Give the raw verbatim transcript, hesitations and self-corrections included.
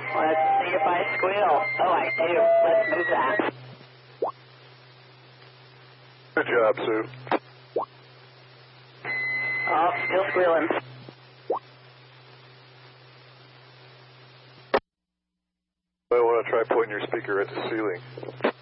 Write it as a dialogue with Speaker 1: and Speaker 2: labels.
Speaker 1: Let's see if I squeal. Oh, I do. Let's move that.
Speaker 2: Good job, Sue.
Speaker 1: Oh, still squealing.
Speaker 2: I want to try pointing your speaker at the ceiling.